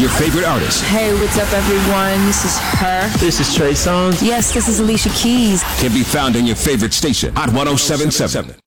your favorite artists. Hey, what's up, everyone? This is Her. This is Trey Songz. Yes, this is Alicia Keys. Can be found in your favorite station, Hot 107.7.